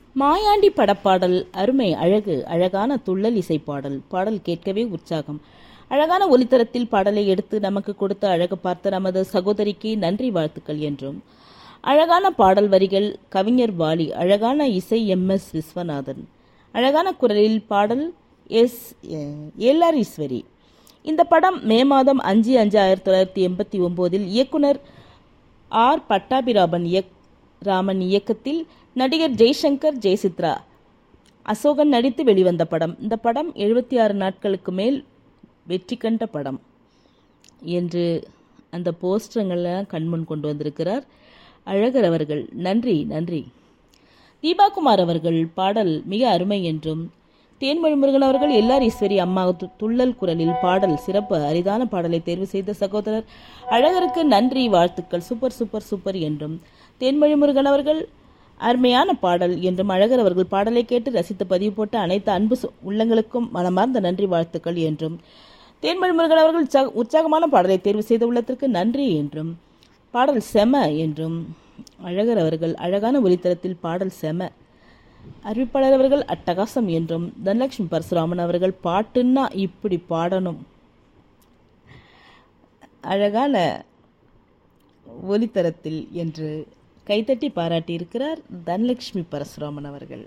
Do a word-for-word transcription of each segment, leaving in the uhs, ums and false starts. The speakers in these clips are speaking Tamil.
மாயாண்டி படப்பாடல் அருமை, அழகு, அழகான துள்ளல் இசை பாடல். பாடல் கேட்கவே உற்சாகம். அழகான ஒலித்தரத்தில் பாடலை எடுத்து நமக்கு கொடுத்த அழகு பார்த்த நமது சகோதரிக்கு நன்றி வாழ்த்துக்கள் என்றும். அழகான பாடல் வரிகள் கவிஞர் வாலி, அழகான இசை எம் எஸ் விஸ்வநாதன், அழகான குரலில் பாடல் எஸ் எல் ஆர் ஈஸ்வரி. இந்த படம் மே மாதம் அஞ்சு அஞ்சு ஆயிரத்தி தொள்ளாயிரத்தி எண்பத்தி ஒன்பதில் இயக்குனர் ஆர் பட்டாபிராமன் இயக் ராமன் இயக்கத்தில் நடிகர் ஜெய்சங்கர், ஜெயசித்ரா, அசோகன் நடித்து வெளிவந்த படம். இந்த படம் எழுபத்தி ஆறு நாட்களுக்கு மேல் வெற்றி கண்ட படம் என்று அந்த போஸ்டர்களெல்லாம் கண்முன் கொண்டு வந்திருக்கிறார் அழகர் அவர்கள். நன்றி நன்றி. தீபாகுமார் அவர்கள் பாடல் மிக அருமை என்றும், தேன்மொழி முருகன் அவர்கள் எல் ஆர் ஈஸ்வரி அம்மா துள்ளல் குரலில் பாடல் சிறப்பு, அரிதான பாடலை தேர்வு செய்த சகோதரர் அழகருக்கு நன்றி வாழ்த்துக்கள், சூப்பர் சூப்பர் சூப்பர் என்றும், தேன்மொழி முருகன் அவர்கள் அருமையான பாடல் என்றும், அழகர் அவர்கள் பாடலை கேட்டு ரசித்து பதிவு போட்ட அனைத்து அன்பு உள்ளங்களுக்கும் மனமார்ந்த நன்றி வாழ்த்துக்கள் என்றும், தேன்மொழி முருகன் அவர்கள் உற்சாக உற்சாகமான பாடலை தேர்வு செய்த உள்ளத்திற்கு நன்றி என்றும், பாடல் செம என்றும், அழகர் அவர்கள் அழகான ஒலித்தரத்தில் பாடல் செம, அறிவிப்பாளர் அவர்கள் அட்டகாசம் என்றும், தனலட்சுமி பரசுராமன் அவர்கள் பாட்டுன்னா இப்படி பாடணும், அழகான ஒலித்தரத்தில் என்று கைத்தட்டி பாராட்டியிருக்கிறார் தனலட்சுமி பரசுராமன் அவர்கள்.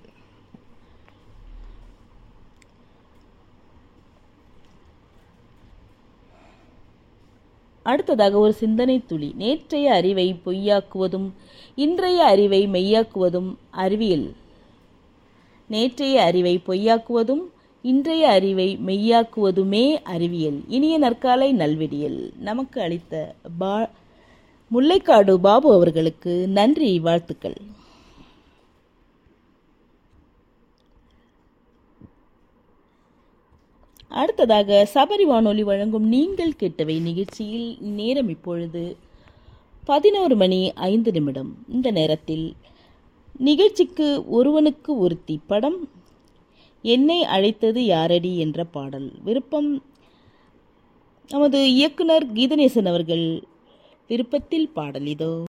அடுத்ததாக ஒரு சிந்தனை துளி. நேற்றைய அறிவை பொய்யாக்குவதும் இன்றைய அறிவை மெய்யாக்குவதும் அறிவியல். நேற்றைய அறிவை பொய்யாக்குவதும் இன்றைய அறிவை மெய்யாக்குவதுமே அறிவியல். இனிய நற்காலை நல்விடியல் நமக்கு அளித்த பா முல்லைக்காடு பாபு அவர்களுக்கு நன்றி வாழ்த்துக்கள். அடுத்ததாக சபரி வானொலி வழங்கும் நீங்கள் கேட்டவை நிகழ்ச்சியில் நேரம் இப்பொழுது பதினோரு மணி ஐந்து நிமிடம். இந்த நேரத்தில் நிகழ்ச்சிக்கு ஒருவனுக்கு ஒருத்தி படம் என்னை அழைத்தது யாரடி என்ற பாடல் விருப்பம் நமது இயக்குனர் கீதநேசன் அவர்கள் விருப்பத்தில் பாடல் இதோ.